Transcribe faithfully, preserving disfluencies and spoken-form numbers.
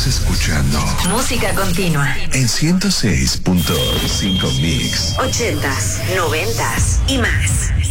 Estás escuchando Música Continua en ciento seis punto cinco Mix. ochentas, noventas y más.